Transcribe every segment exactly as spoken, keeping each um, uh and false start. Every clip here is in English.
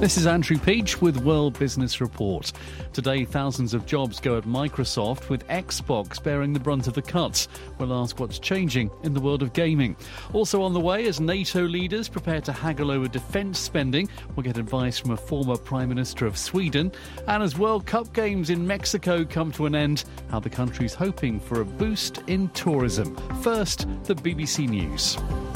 This is Andrew Peach with World Business Report. Today, thousands of jobs go at Microsoft, with Xbox bearing the brunt of the cuts. We'll ask what's changing in the world of gaming. Also on the way, as NATO leaders prepare to haggle over defence spending, we'll get advice from a former Prime Minister of Sweden. And as World Cup games in Mexico come to an end, how the country's hoping for a boost in tourism. First, the B B C News.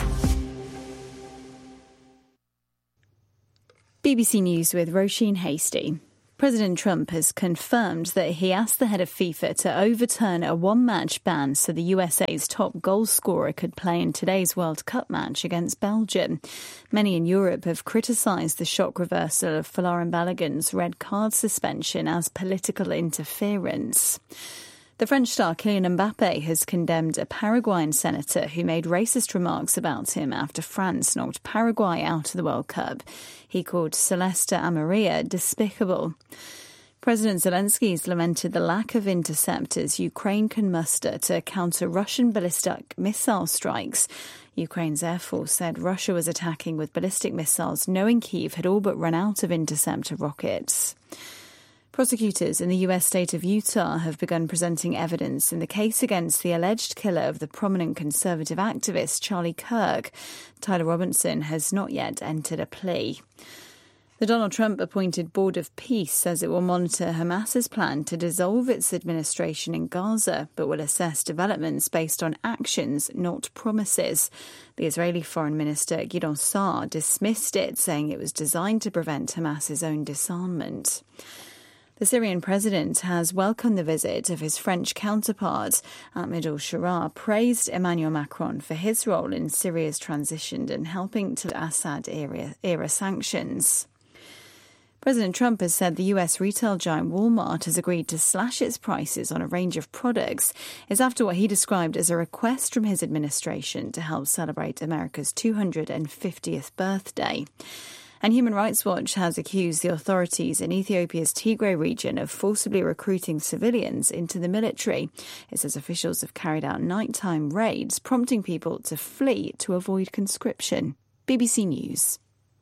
B B C News with Roisin Hasty. President Trump has confirmed that he asked the head of FIFA to overturn a one-match ban so the U S A's top goal scorer could play in today's World Cup match against Belgium. Many in Europe have criticised the shock reversal of Folarin Balogun's red card suspension as political interference. The French star Kylian Mbappe has condemned a Paraguayan senator who made racist remarks about him after France knocked Paraguay out of the World Cup. He called Celeste Amarilla despicable. President Zelensky's lamented the lack of interceptors Ukraine can muster to counter Russian ballistic missile strikes. Ukraine's Air Force said Russia was attacking with ballistic missiles, knowing Kyiv had all but run out of interceptor rockets. Prosecutors in the U S state of Utah have begun presenting evidence in the case against the alleged killer of the prominent conservative activist Charlie Kirk. Tyler Robinson has not yet entered a plea. The Donald Trump-appointed Board of Peace says it will monitor Hamas's plan to dissolve its administration in Gaza, but will assess developments based on actions, not promises. The Israeli Foreign Minister Gideon Saar dismissed it, saying it was designed to prevent Hamas's own disarmament. The Syrian president has welcomed the visit of his French counterpart. Ahmed al-Sharaa praised Emmanuel Macron for his role in Syria's transition and helping to Assad-era era sanctions. President Trump has said the U S retail giant Walmart has agreed to slash its prices on a range of products. It's after what he described as a request from his administration to help celebrate America's two hundred fiftieth birthday. And Human Rights Watch has accused the authorities in Ethiopia's Tigray region of forcibly recruiting civilians into the military. It says officials have carried out nighttime raids, prompting people to flee to avoid conscription. B B C News.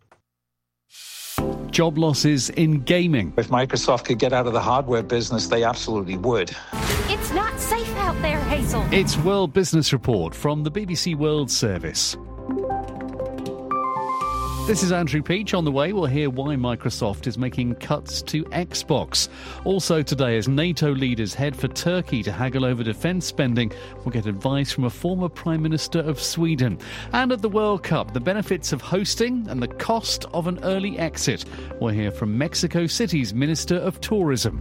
Job losses in gaming. If Microsoft could get out of the hardware business, they absolutely would. It's not safe out there, Hazel. It's World Business Report from the B B C World Service. This is Andrew Peach. On the way, we'll hear why Microsoft is making cuts to Xbox. Also today, as NATO leaders head for Turkey to haggle over defence spending, we'll get advice from a former Prime Minister of Sweden. And at the World Cup, the benefits of hosting and the cost of an early exit. We'll hear from Mexico City's Minister of Tourism.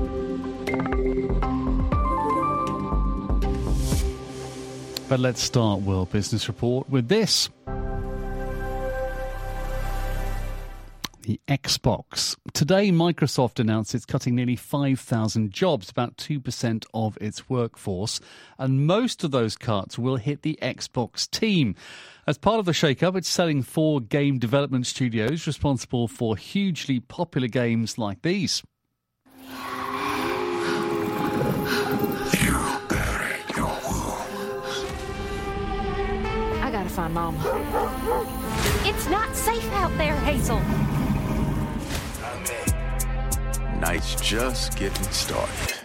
But let's start World Business Report with this. The Xbox. Today, Microsoft announced it's cutting nearly five thousand jobs, about two percent of its workforce, and most of those cuts will hit the Xbox team. As part of the shake-up, it's selling four game development studios responsible for hugely popular games like these. You buried your wounds. I gotta find Mom. It's not safe out there, Hazel. Night's just getting started.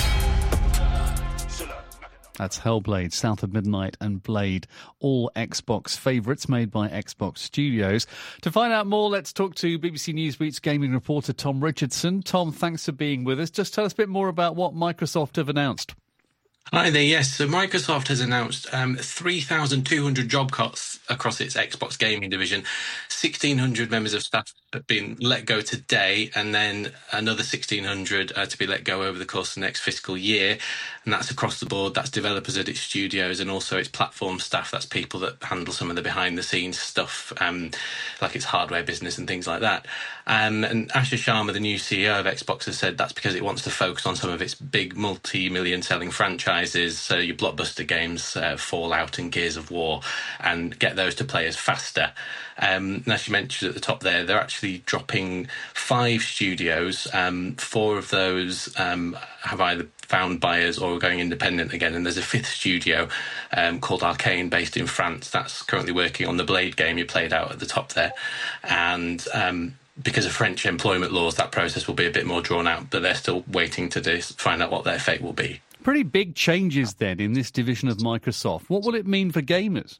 That's Hellblade, South of Midnight and Blade, all Xbox favourites made by Xbox Studios. To find out more, let's talk to B B C Newsbeat's gaming reporter Tom Richardson. Tom, thanks for being with us. Just tell us a bit more about what Microsoft have announced. Hi there, yes. So Microsoft has announced um, three thousand two hundred job cuts across its Xbox gaming division. sixteen hundred members of staff have been let go today, and then another sixteen hundred uh, to be let go over the course of the next fiscal year. And that's across the board. That's developers at its studios and also its platform staff. That's people that handle some of the behind-the-scenes stuff, um, like its hardware business and things like that. Um, and Asher Sharma, the new C E O of Xbox, has said that's because it wants to focus on some of its big multi-million selling franchises, so your blockbuster games, uh, Fallout and Gears of War, and get those to players faster. Um, and as you mentioned at the top there, they're actually dropping five studios. Um, four of those um, have either found buyers or are going independent again. And there's a fifth studio um, called Arcane, based in France, that's currently working on the Blade game you played out at the top there. And um, because of French employment laws, that process will be a bit more drawn out, but they're still waiting to do, find out what their fate will be. Pretty big changes then in this division of Microsoft. What will it mean for gamers?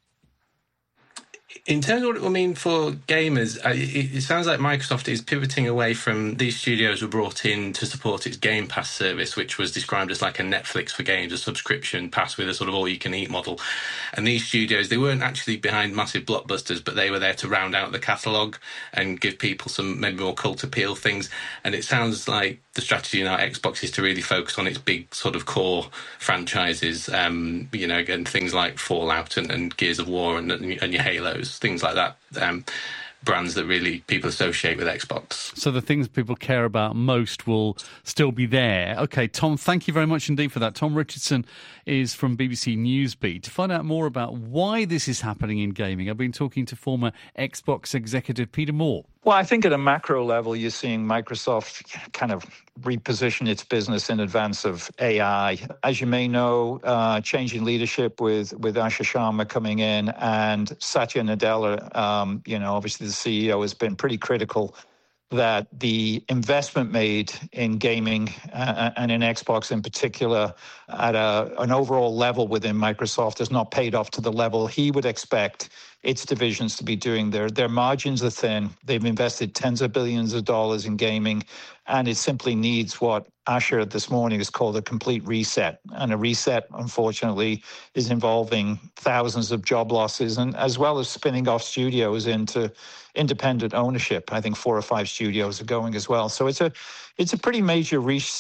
In terms of what it will mean for gamers, it, it sounds like Microsoft is pivoting away from these studios were brought in to support its Game Pass service, which was described as like a Netflix for games, a subscription pass with a sort of all-you-can-eat model. And these studios, they weren't actually behind massive blockbusters, but they were there to round out the catalogue and give people some maybe more cult appeal things. And it sounds like the strategy now at Xbox is to really focus on its big sort of core franchises, um, you know, and things like Fallout and, and Gears of War and, and your Halos, things like that, um, brands that really people associate with Xbox. So the things people care about most will still be there. Okay, Tom, thank you very much indeed for that. Tom Richardson is from B B C Newsbeat. To find out more about why this is happening in gaming, I've been talking to former Xbox executive Peter Moore. Well, I think at a macro level, you're seeing Microsoft kind of reposition its business in advance of A I. As you may know, uh, changing leadership with, with Asha Sharma coming in and Satya Nadella, um, you know, obviously the C E O has been pretty critical that the investment made in gaming uh, and in Xbox in particular at a, an overall level within Microsoft has not paid off to the level he would expect its divisions to be doing. Their, their margins are thin. They've invested tens of billions of dollars in gaming, and it simply needs what Asher this morning has called a complete reset. And a reset, unfortunately, is involving thousands of job losses, and as well as spinning off studios into independent ownership. I think four or five studios are going as well. So it's a it's a pretty major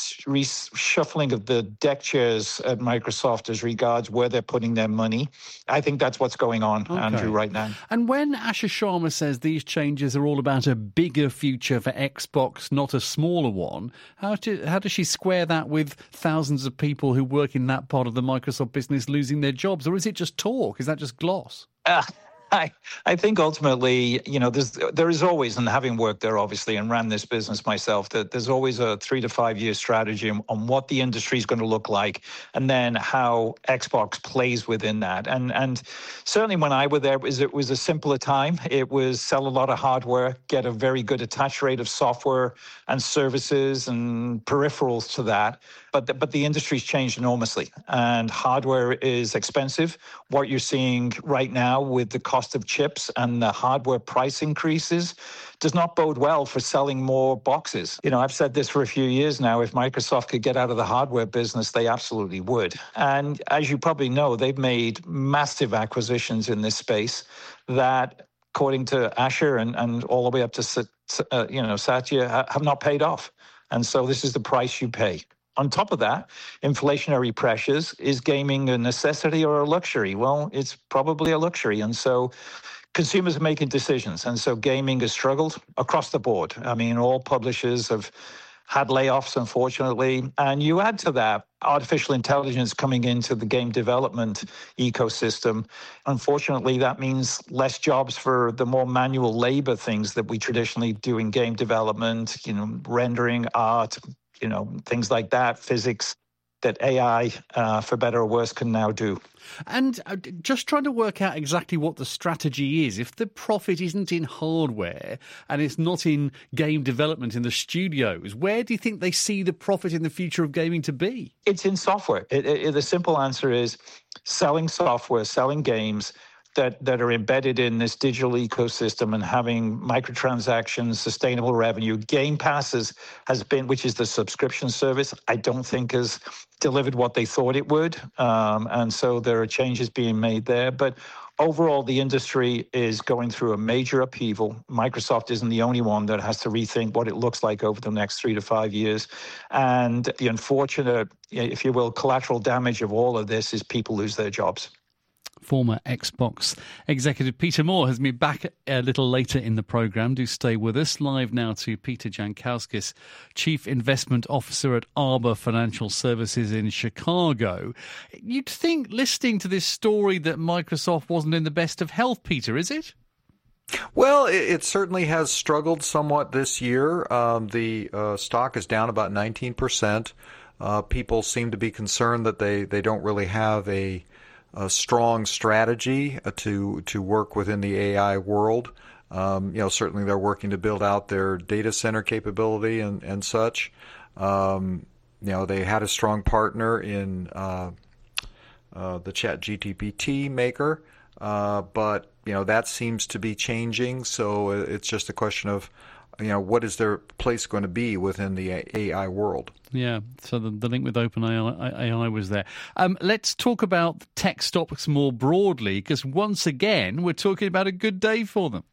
reshuffling of the deck chairs at Microsoft as regards where they're putting their money. I think that's what's going on, okay, Andrew, right now. And when Asha Sharma says these changes are all about a bigger future for Xbox, not a smaller one, how, do, how does she square that with thousands of people who work in that part of the Microsoft business losing their jobs? Or is it just talk? Is that just gloss? Uh, I, I think ultimately, you know, there's, there is always, and having worked there obviously and ran this business myself, that there's always a three to five year strategy on, on what the industry is going to look like and then how Xbox plays within that. And and certainly when I was there, it was, it was a simpler time. It was sell a lot of hardware, get a very good attach rate of software and services and peripherals to that. But the, but the industry's changed enormously, and hardware is expensive. What you're seeing right now with the cost of chips and the hardware price increases does not bode well for selling more boxes. You know, I've said this for a few years now. If Microsoft could get out of the hardware business, they absolutely would. And as you probably know, they've made massive acquisitions in this space that, according to Asher and, and all the way up to uh, you know Satya, have not paid off. And so this is the price you pay. On top of that, inflationary pressures. Is gaming a necessity or a luxury? Well, it's probably a luxury. And so consumers are making decisions. And so gaming has struggled across the board. I mean, all publishers have had layoffs, unfortunately. And you add to that artificial intelligence coming into the game development ecosystem. Unfortunately, that means less jobs for the more manual labor things that we traditionally do in game development, you know, rendering, art, you know, things like that, physics, that A I, uh, for better or worse, can now do. And just trying to work out exactly what the strategy is. If the profit isn't in hardware and it's not in game development in the studios, where do you think they see the profit in the future of gaming to be? It's in software. It, it, the simple answer is selling software, selling games that, that are embedded in this digital ecosystem and having microtransactions, sustainable revenue. Game Passes has been, which is the subscription service, I don't think has delivered what they thought it would. Um, and so there are changes being made there. But overall, the industry is going through a major upheaval. Microsoft isn't the only one that has to rethink what it looks like over the next three to five years. And the unfortunate, if you will, collateral damage of all of this is people lose their jobs. Former Xbox executive Peter Moore has been back a little later in the programme. Do stay with us. Live now to Peter Jankowskis, Chief Investment Officer at Arbor Financial Services in Chicago. You'd think, listening to this story, that Microsoft wasn't in the best of health, Peter, is it? Well, it, it certainly has struggled somewhat this year. Um, the uh, stock is down about nineteen percent. Uh, people seem to be concerned that they, they don't really have a a strong strategy to to work within the A I world. Um, you know, certainly they're working to build out their data center capability and, and such. Um, you know, they had a strong partner in uh, uh, the ChatGPT maker, uh, but, you know, that seems to be changing. So it's just a question of, you know, what is their place going to be within the A I world? Yeah, so the, the link with OpenAI was there. Um, let's talk about tech stocks more broadly, because once again, we're talking about a good day for them.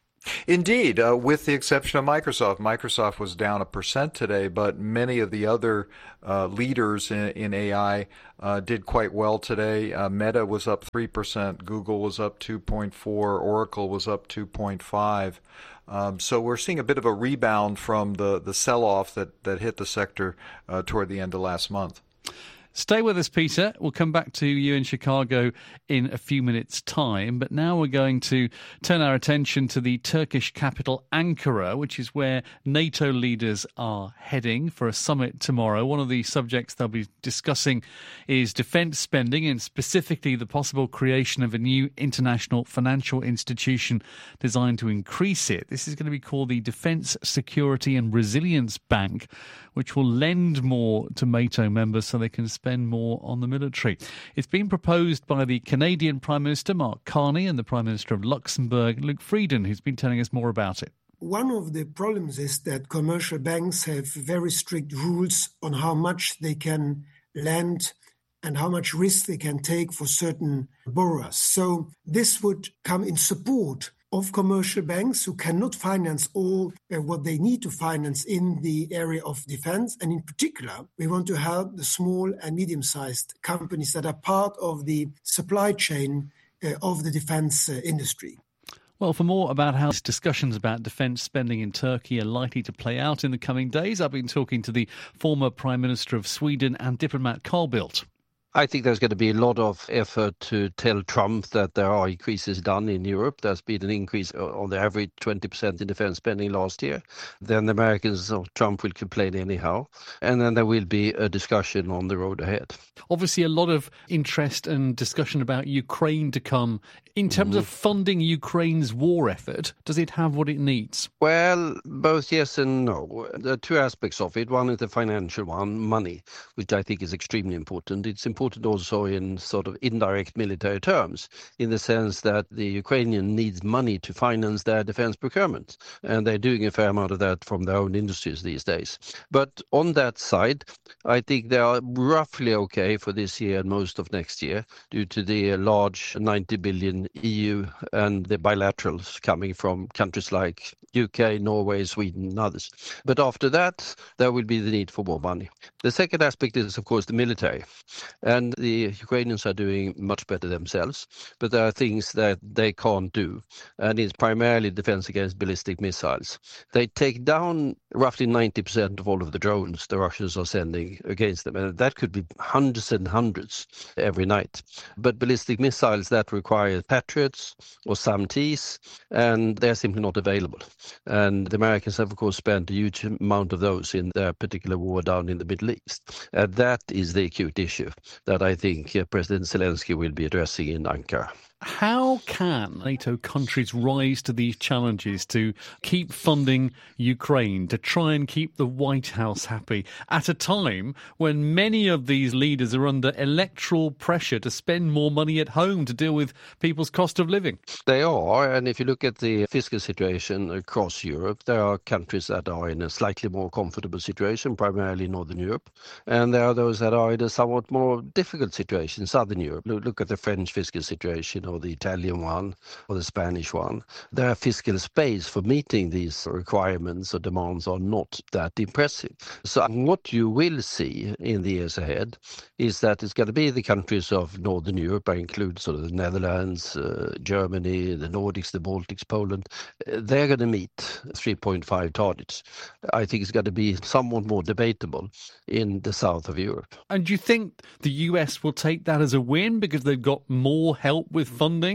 Indeed, uh, with the exception of Microsoft. Microsoft was down a percent today, but many of the other uh, leaders in, in A I uh, did quite well today. Uh, Meta was up three percent, Google was up two point four, Oracle was up two point five. Um, so we're seeing a bit of a rebound from the, the sell-off that, that hit the sector uh, toward the end of last month. Stay with us, Peter. We'll come back to you in Chicago in a few minutes' time. But now we're going to turn our attention to the Turkish capital, Ankara, which is where NATO leaders are heading for a summit tomorrow. One of the subjects they'll be discussing is defence spending, and specifically the possible creation of a new international financial institution designed to increase it. This is going to be called the Defence Security and Resilience Bank, which will lend more to NATO members so they can spend more on the military. It's been proposed by the Canadian Prime Minister, Mark Carney, and the Prime Minister of Luxembourg, Luc Frieden, who's been telling us more about it. One of the problems is that commercial banks have very strict rules on how much they can lend and how much risk they can take for certain borrowers. So this would come in support of commercial banks who cannot finance all uh, what they need to finance in the area of defense. And in particular, we want to help the small and medium-sized companies that are part of the supply chain uh, of the defense uh, industry. Well, for more about how discussions about defence spending in Turkey are likely to play out in the coming days, I've been talking to the former Prime Minister of Sweden and diplomat Carl Bildt. I think there's going to be a lot of effort to tell Trump that there are increases done in Europe. There's been an increase on the average twenty percent in defense spending last year. Then the Americans, or Trump, will complain anyhow. And then there will be a discussion on the road ahead. Obviously, a lot of interest and discussion about Ukraine to come. In terms mm. of funding Ukraine's war effort, does it have what it needs? Well, both yes and no. There are two aspects of it. One is the financial one, money, which I think is extremely important. It's important also in sort of indirect military terms, in the sense that the Ukrainian needs money to finance their defense procurement. And they're doing a fair amount of that from their own industries these days. But on that side, I think they are roughly okay for this year and most of next year, due to the large ninety billion E U and the bilaterals coming from countries like U K, Norway, Sweden and others. But after that, there will be the need for more money. The second aspect is, of course, the military. And the Ukrainians are doing much better themselves, but there are things that they can't do. And it's primarily defense against ballistic missiles. They take down roughly ninety percent of all of the drones the Russians are sending against them. And that could be hundreds and hundreds every night. But ballistic missiles, that require Patriots or SAM-Ts, and they're simply not available. And the Americans have, of course, spent a huge amount of those in their particular war down in the Middle East. And that is the acute issue that I think uh, President Zelensky will be addressing in Ankara. How can NATO countries rise to these challenges to keep funding Ukraine, to try and keep the White House happy at a time when many of these leaders are under electoral pressure to spend more money at home to deal with people's cost of living? They are, and if you look at the fiscal situation across Europe, there are countries that are in a slightly more comfortable situation, primarily Northern Europe, and there are those that are in a somewhat more difficult situation, Southern Europe. Look at the French fiscal situation, or the Italian one, or the Spanish one. Their fiscal space for meeting these requirements or demands are not that impressive. So what you will see in the years ahead is that it's going to be the countries of Northern Europe. I include sort of the Netherlands, uh, Germany, the Nordics, the Baltics, Poland. They're going to meet three point five targets. I think it's going to be somewhat more debatable in the south of Europe. And do you think the U S will take that as a win because they've got more help with funding?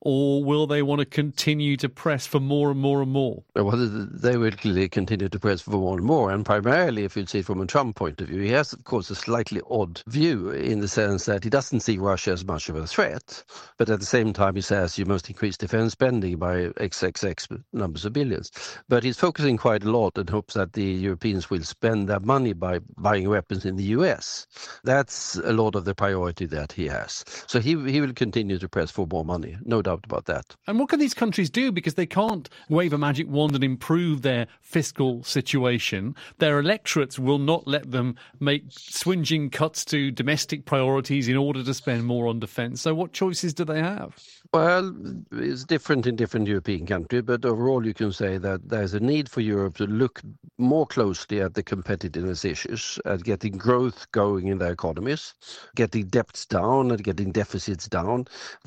or will they want to continue to press for more and more and more? Well, they will clearly continue to press for more and more, and primarily, if you see it from a Trump point of view, he has, of course, a slightly odd view in the sense that he doesn't see Russia as much of a threat, but at the same time he says you must increase defense spending by X X X numbers of billions. But he's focusing quite a lot and hopes that the Europeans will spend that money by buying weapons in the U S. That's a lot of the priority that he has. So he he will continue to press for more money, no doubt about that. And what can these countries do? Because they can't wave a magic wand and improve their fiscal situation. Their electorates will not let them make swinging cuts to domestic priorities in order to spend more on defence. So what choices do they have? Well, it's different in different European countries, but overall you can say that there's a need for Europe to look more closely at the competitiveness issues, at getting growth going in their economies, getting debts down and getting deficits down.